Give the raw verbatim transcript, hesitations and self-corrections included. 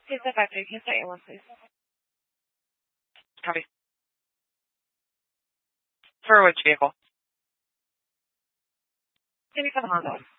Please step back. You can start your one, please. Copy. For which vehicle? Maybe for the Honda.